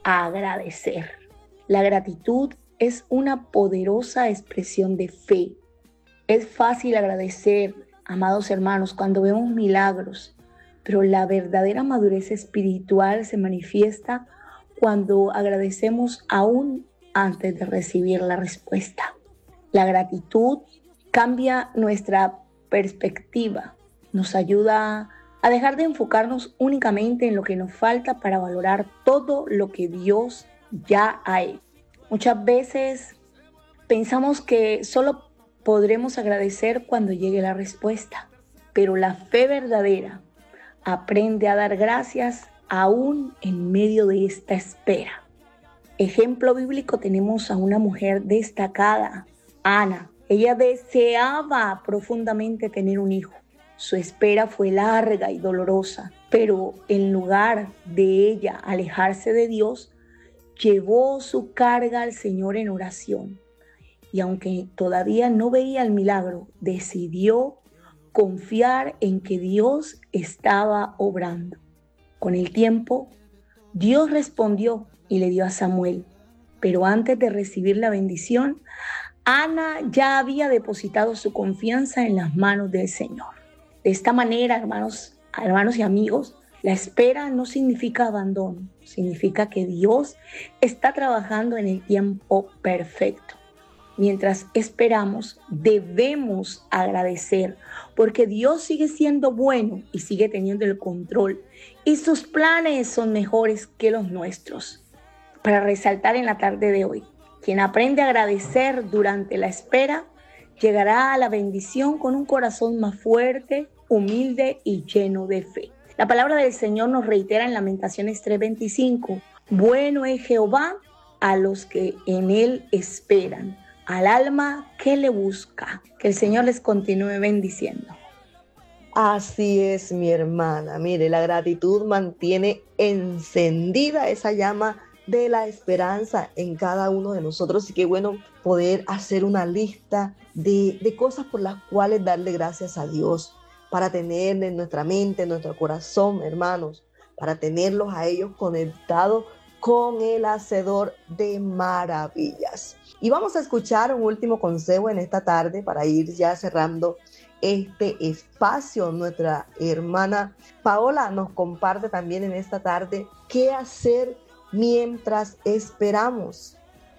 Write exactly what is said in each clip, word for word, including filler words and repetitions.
a agradecer. La gratitud es una poderosa expresión de fe. Es fácil agradecer, amados hermanos, cuando vemos milagros, pero la verdadera madurez espiritual se manifiesta cuando agradecemos aún antes de recibir la respuesta. La gratitud cambia nuestra perspectiva, nos ayuda a dejar de enfocarnos únicamente en lo que nos falta para valorar todo lo que Dios ya ha hecho. Muchas veces pensamos que solo podremos agradecer cuando llegue la respuesta, pero la fe verdadera aprende a dar gracias aún en medio de esta espera. Ejemplo bíblico tenemos a una mujer destacada, Ana. Ella deseaba profundamente tener un hijo. Su espera fue larga y dolorosa, pero en lugar de ella alejarse de Dios, llevó su carga al Señor en oración. Y aunque todavía no veía el milagro, decidió confiar en que Dios estaba obrando. Con el tiempo, Dios respondió y le dio a Samuel. Pero antes de recibir la bendición, Ana ya había depositado su confianza en las manos del Señor. De esta manera, hermanos, hermanos y amigos, la espera no significa abandono, significa que Dios está trabajando en el tiempo perfecto. Mientras esperamos, debemos agradecer, porque Dios sigue siendo bueno y sigue teniendo el control, y sus planes son mejores que los nuestros. Para resaltar en la tarde de hoy, quien aprende a agradecer durante la espera, llegará a la bendición con un corazón más fuerte, humilde y lleno de fe. La palabra del Señor nos reitera en Lamentaciones tres veinticinco, bueno es Jehová a los que en él esperan, al alma que le busca. Que el Señor les continúe bendiciendo. Así es, mi hermana. Mire, la gratitud mantiene encendida esa llama de la esperanza en cada uno de nosotros. Y qué bueno poder hacer una lista de, de cosas por las cuales darle gracias a Dios, para tener en nuestra mente, en nuestro corazón, hermanos, para tenerlos a ellos conectados con el hacedor de maravillas. Y vamos a escuchar un último consejo en esta tarde para ir ya cerrando este espacio. Nuestra hermana Paola nos comparte también en esta tarde qué hacer mientras esperamos.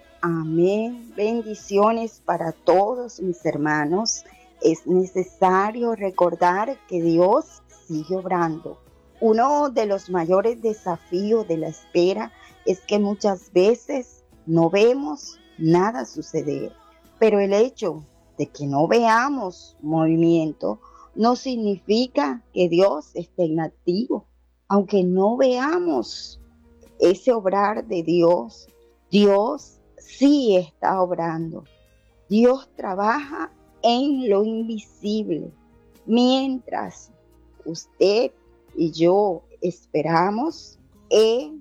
Amén. Bendiciones para todos mis hermanos. Es necesario recordar que Dios sigue obrando. Uno de los mayores desafíos de la espera es que muchas veces no vemos nada suceder, pero el hecho de que no veamos movimiento no significa que Dios esté inactivo. Aunque no veamos ese obrar de Dios, Dios sí está obrando. Dios trabaja en lo invisible. Mientras usted y yo esperamos, Él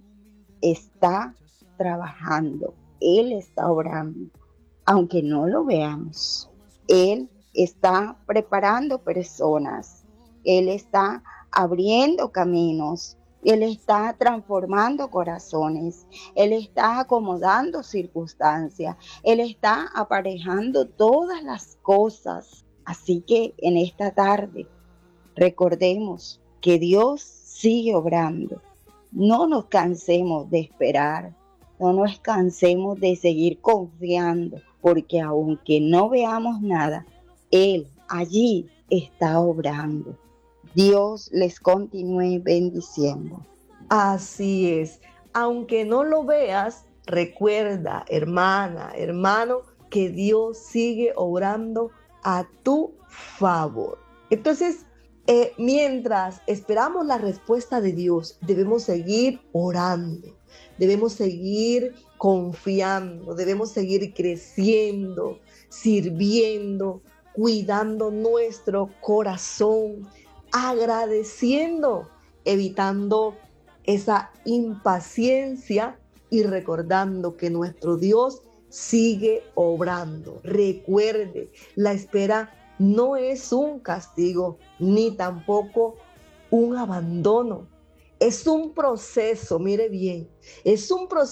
está trabajando, Él está obrando, aunque no lo veamos. Él está preparando personas, Él está abriendo caminos, Él está transformando corazones, Él está acomodando circunstancias, Él está aparejando todas las cosas. Así que en esta tarde recordemos que Dios sigue obrando. No nos cansemos de esperar, no nos cansemos de seguir confiando, porque aunque no veamos nada, Él allí está obrando. Dios les continúe bendiciendo. Así es. Aunque no lo veas, recuerda, hermana, hermano, que Dios sigue obrando a tu favor. Entonces, eh, mientras esperamos la respuesta de Dios, debemos seguir orando, debemos seguir confiando, debemos seguir creciendo, sirviendo, cuidando nuestro corazón, agradeciendo, evitando esa impaciencia y recordando que nuestro Dios sigue obrando. Recuerde, la espera no es un castigo ni tampoco un abandono. Es un proceso, mire bien, es un proceso